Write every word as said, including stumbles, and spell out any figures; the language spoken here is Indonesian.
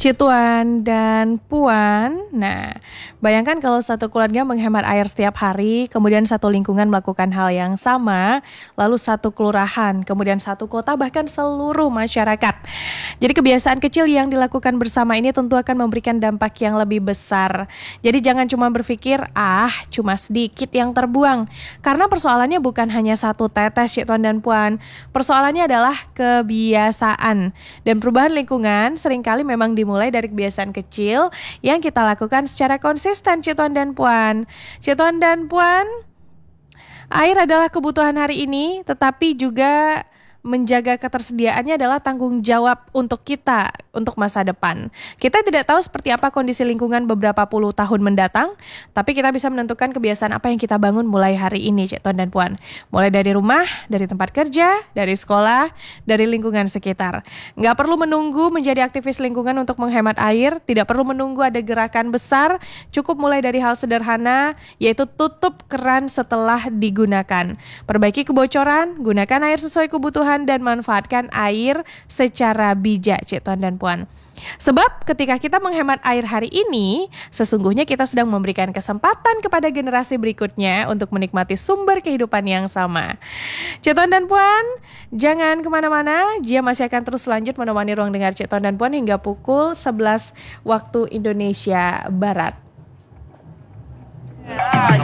Cituan dan Puan. Nah, bayangkan kalau satu keluarga menghemat air setiap hari, kemudian satu lingkungan melakukan hal yang sama, lalu satu kelurahan, kemudian satu kota, bahkan seluruh masyarakat. Jadi kebiasaan kecil yang dilakukan bersama ini tentu akan memberikan dampak yang lebih besar. Jadi jangan cuma berpikir, ah cuma sedikit yang terbuang. Karena persoalannya bukan hanya satu tetes, Cituan dan Puan. Persoalannya adalah kebiasaan. Dan perubahan lingkungan seringkali memang dimulai dari kebiasaan kecil yang kita lakukan secara konsisten, Cituan dan Puan. Cituan dan Puan, air adalah kebutuhan hari ini, tetapi juga menjaga ketersediaannya adalah tanggung jawab untuk kita, untuk masa depan. Kita tidak tahu seperti apa kondisi lingkungan beberapa puluh tahun mendatang, tapi kita bisa menentukan kebiasaan apa yang kita bangun mulai hari ini, Cituan dan Puan. Mulai dari rumah, dari tempat kerja, dari sekolah, dari lingkungan sekitar. Nggak perlu menunggu menjadi aktivis lingkungan untuk menghemat air, tidak perlu menunggu ada gerakan besar, cukup mulai dari hal sederhana, yaitu tutup keran setelah digunakan. Perbaiki kebocoran, gunakan air sesuai kebutuhan, dan manfaatkan air secara bijak, Cituan dan Puan. Sebab ketika kita menghemat air hari ini, sesungguhnya kita sedang memberikan kesempatan kepada generasi berikutnya untuk menikmati sumber kehidupan yang sama. Cituan dan Puan, jangan kemana-mana, Jia masih akan terus lanjut menemani ruang dengar Cituan dan Puan hingga pukul sebelas waktu Indonesia Barat.